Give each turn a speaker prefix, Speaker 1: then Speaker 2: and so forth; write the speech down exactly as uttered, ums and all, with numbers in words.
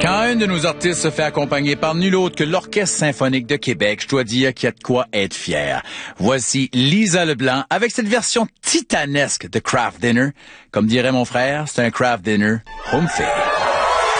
Speaker 1: Quand un de nos artistes se fait accompagner par nul autre que l'Orchestre symphonique de Québec, je dois dire qu'il y a de quoi être fier. Voici Lisa Leblanc avec cette version titanesque de Kraft Dinner. Comme dirait mon frère, c'est un Kraft Dinner home fade.